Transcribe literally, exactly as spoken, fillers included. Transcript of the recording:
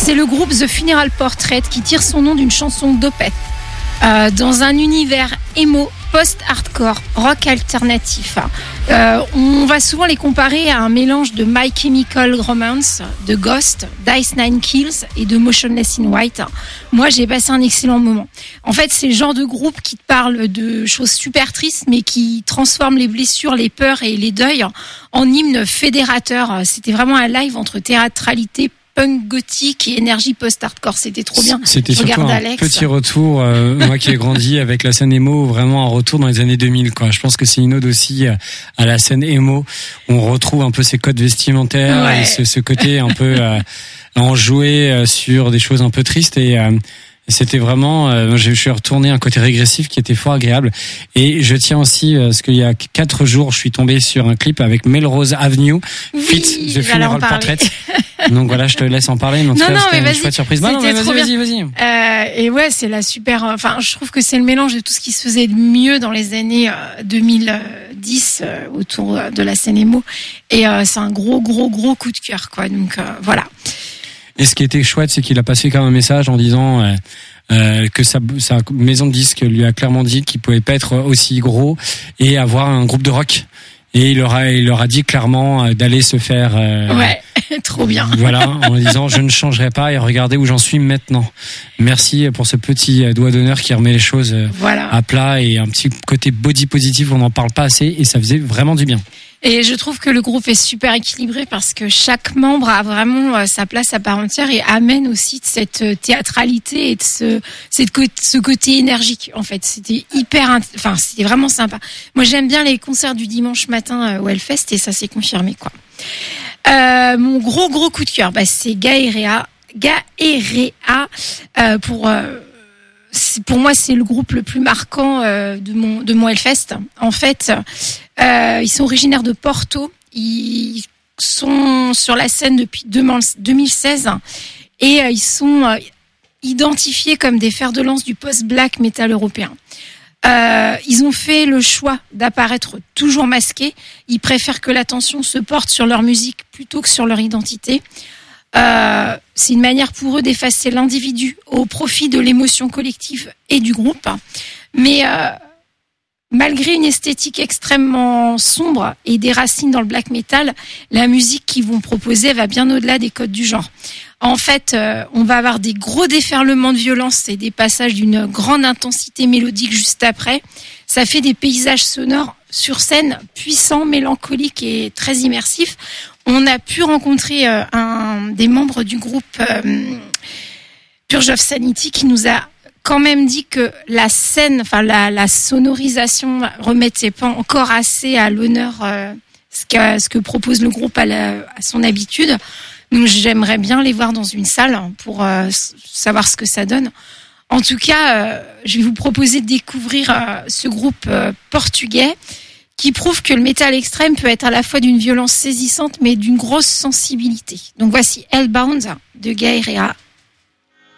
c'est le groupe The Funeral Portrait qui tire son nom d'une chanson d'Opeth. Euh, dans un univers emo, post-hardcore, rock alternatif. Euh, on va souvent les comparer à un mélange de My Chemical Romance, de Ghost, d'Ice Nine Kills et de Motionless in White. Moi, j'ai passé un excellent moment. En fait, c'est le genre de groupe qui te parle de choses super tristes, mais qui transforme les blessures, les peurs et les deuils en hymne fédérateur. C'était vraiment un live entre théâtralité, punk gothique et énergie post-hardcore, c'était trop bien. C'était surtout un Alex. Petit retour, euh, moi qui ai grandi avec la scène emo, vraiment un retour dans les années deux mille, quoi. Je pense que c'est une ode aussi à la scène emo, où on retrouve un peu ces codes vestimentaires, ouais. et ce, ce côté un peu euh, enjoué sur des choses un peu tristes, et euh, c'était vraiment, euh, je suis retourné un côté régressif qui était fort agréable. Et je tiens aussi, euh, parce qu'il y a quatre jours, je suis tombé sur un clip avec Melrose Avenue, oui, fit The Funeral Portrait. Donc voilà, je te laisse en parler. Mais en tout non, cas, non, c'était mais une vas-y. chouette surprise. Non, non, mais vas-y, vas-y, vas-y. Euh, et ouais, c'est la super. Enfin, je trouve que c'est le mélange de tout ce qui se faisait de mieux dans les années euh, deux mille dix euh, autour de la scène emo. Et euh, c'est un gros, gros, gros coup de cœur, quoi. Donc euh, voilà. Et ce qui était chouette, c'est qu'il a passé quand même un message en disant euh, euh, que sa, sa maison de disques lui a clairement dit qu'il pouvait pas être aussi gros et avoir un groupe de rock. Et il leur a, il leur a dit clairement d'aller se faire. Euh, ouais, trop bien. Voilà, en disant je ne changerai pas et regardez où j'en suis maintenant. Merci pour ce petit doigt d'honneur qui remet les choses voilà. à plat, et un petit côté body positif, on n'en parle pas assez et ça faisait vraiment du bien. Et je trouve que le groupe est super équilibré parce que chaque membre a vraiment sa place à part entière et amène aussi de cette théâtralité et de ce, cette, ce côté énergique. En fait, c'était hyper, enfin, c'était vraiment sympa. Moi, j'aime bien les concerts du dimanche matin au Hellfest et ça s'est confirmé, quoi. Euh, mon gros, gros coup de cœur, bah, c'est Gaerea. Gaerea, euh, pour, euh, pour moi, c'est le groupe le plus marquant euh, de mon de mon Hellfest. En fait, euh, ils sont originaires de Porto. Ils sont sur la scène depuis deux mille seize et euh, ils sont euh, identifiés comme des fers de lance du post-black metal européen. Euh, ils ont fait le choix d'apparaître toujours masqués. Ils préfèrent que l'attention se porte sur leur musique plutôt que sur leur identité. Euh, c'est une manière pour eux d'effacer l'individu au profit de l'émotion collective et du groupe. Mais euh, malgré une esthétique extrêmement sombre et des racines dans le black metal, la musique qu'ils vont proposer va bien au-delà des codes du genre. En fait, euh, on va avoir des gros déferlements de violence et des passages d'une grande intensité mélodique juste après. Ça fait des paysages sonores sur scène puissants, mélancoliques et très immersifs. On a pu rencontrer euh, un des membres du groupe euh, Purge of Sanity qui nous a quand même dit que la scène, enfin la, la sonorisation remettait pas encore assez à l'honneur euh, ce, que, ce que propose le groupe à, la, à son habitude. Donc j'aimerais bien les voir dans une salle pour euh, savoir ce que ça donne. En tout cas, euh, je vais vous proposer de découvrir euh, ce groupe euh, portugais qui prouve que le métal extrême peut être à la fois d'une violence saisissante mais d'une grosse sensibilité. Donc voici Hellbound de Gaerea.